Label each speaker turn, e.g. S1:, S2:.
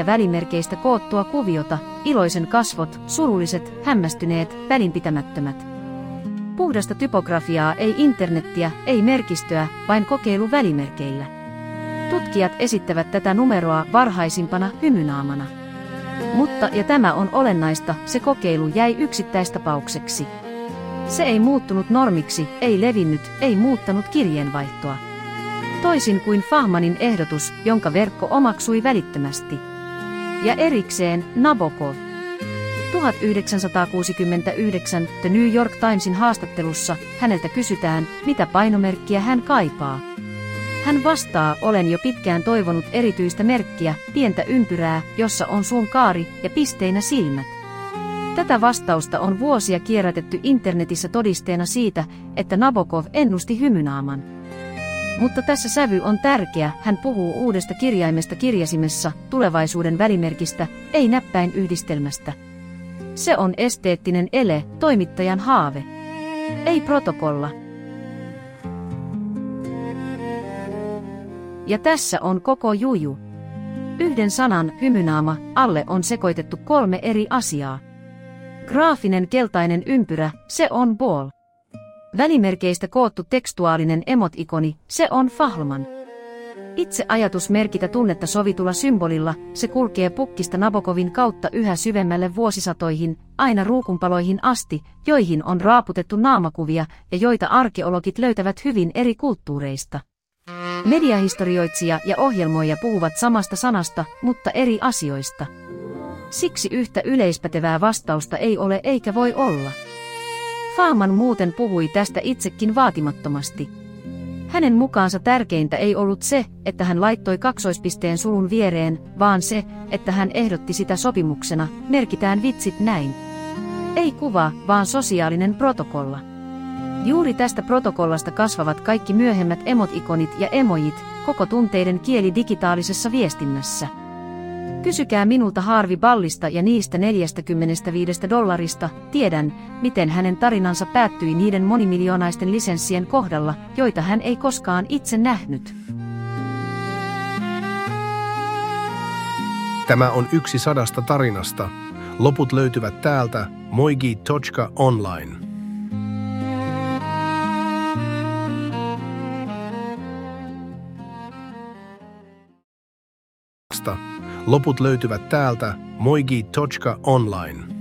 S1: välimerkeistä koottua kuviota, iloisen kasvot, surulliset, hämmästyneet, välinpitämättömät. Puhdasta typografiaa, ei internettiä, ei merkistöä, vain kokeilu välimerkeillä. Tutkijat esittävät tätä numeroa varhaisimpana hymynaamana. Mutta, ja tämä on olennaista, se kokeilu jäi yksittäistapaukseksi. Se ei muuttunut normiksi, ei levinnyt, ei muuttanut kirjeenvaihtoa. Toisin kuin Fahmanin ehdotus, jonka verkko omaksui välittömästi. Ja erikseen Nabokov. 1969 The New York Timesin haastattelussa häneltä kysytään, mitä painomerkkiä hän kaipaa. Hän vastaa, olen jo pitkään toivonut erityistä merkkiä, pientä ympyrää, jossa on suun kaari ja pisteinä silmät. Tätä vastausta on vuosia kierrätetty internetissä todisteena siitä, että Nabokov ennusti hymynaaman. Mutta tässä sävy on tärkeä, hän puhuu uudesta kirjaimesta kirjasimessa, tulevaisuuden välimerkistä, ei näppäinyhdistelmästä. Se on esteettinen ele, toimittajan haave. Ei protokolla. Ja tässä on koko juju. Yhden sanan, hymynaama, alle on sekoitettu 3 eri asiaa. Graafinen keltainen ympyrä, se on ball. Välimerkeistä koottu tekstuaalinen emot-ikoni, se on Fahman. Itse ajatus merkitä tunnetta sovitulla symbolilla, se kulkee pukkista Nabokovin kautta yhä syvemmälle vuosisatoihin, aina ruukunpaloihin asti, joihin on raaputettu naamakuvia ja joita arkeologit löytävät hyvin eri kulttuureista. Mediahistorioitsija ja ohjelmoija puhuvat samasta sanasta, mutta eri asioista. Siksi yhtä yleispätevää vastausta ei ole eikä voi olla. Fahman muuten puhui tästä itsekin vaatimattomasti. Hänen mukaansa tärkeintä ei ollut se, että hän laittoi kaksoispisteen sulun viereen, vaan se, että hän ehdotti sitä sopimuksena, merkitään vitsit näin. Ei kuva, vaan sosiaalinen protokolla. Juuri tästä protokollasta kasvavat kaikki myöhemmät emot-ikonit ja emojit, koko tunteiden kieli digitaalisessa viestinnässä. Kysykää minulta Harvey Ballista ja niistä $45, tiedän, miten hänen tarinansa päättyi niiden monimiljonaisten lisenssien kohdalla, joita hän ei koskaan itse nähnyt.
S2: Tämä on yksi 100 tarinasta. Loput löytyvät täältä moigi.online. Loput löytyvät täältä moigi.online.